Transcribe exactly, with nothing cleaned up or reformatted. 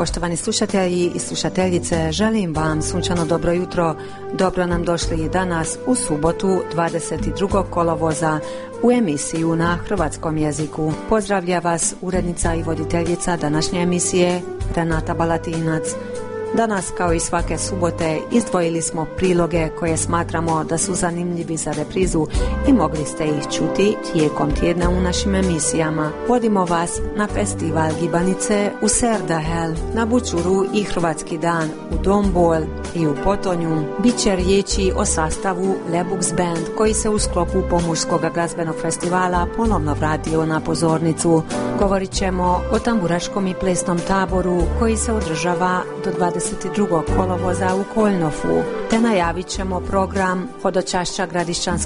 Poštovani slušatelji i slušateljice, želim vam sunčano dobro jutro. Dobro nam došli danas u subotu dvadeset drugog kolovoza u emisiju na hrvatskom jeziku. Pozdravlja vas urednica i voditeljica današnje emisije Renata Balatinac. Danas, kao i svake subote, izdvojili smo priloge koje smatramo da su zanimljivi za reprizu i mogli ste ih čuti tijekom tjedna u našim emisijama. Vodimo vas na festival gibanice u Serdahel, na Bučuru i Hrvatski dan u Dombol i u Potonju. Biće riječi o sastavu Lebux Band koji se u sklopu Pomurskog glazbenog festivala ponovno vratio na pozornicu. Govorit ćemo o tamburaškom i plesnom taboru koji se održava do dvadeset drugog kolovoza u Koljnofu, te najavit ćemo program hodočašća Gradišćanske